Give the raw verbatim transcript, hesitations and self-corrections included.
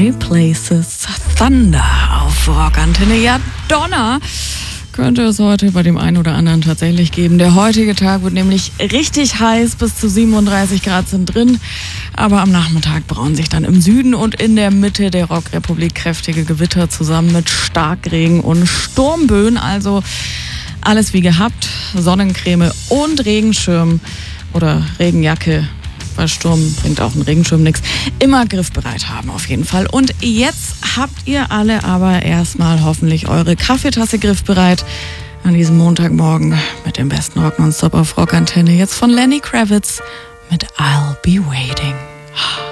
High Places Thunder auf Rockantenne. Ja, Donner könnte es heute bei dem einen oder anderen tatsächlich geben. Der heutige Tag wird nämlich richtig heiß, bis zu siebenunddreißig Grad sind drin. Aber am Nachmittag brauen sich dann im Süden und in der Mitte der Rockrepublik kräftige Gewitter zusammen mit Starkregen und Sturmböen. Also alles wie gehabt, Sonnencreme und Regenschirm oder Regenjacke. Bei Sturm bringt auch ein Regenschirm nichts. Immer griffbereit haben auf jeden Fall. Und jetzt habt ihr alle aber erstmal hoffentlich eure Kaffeetasse griffbereit an diesem Montagmorgen mit dem besten Rock nonstop auf Rockantenne. Jetzt von Lenny Kravitz mit I'll Be Waiting.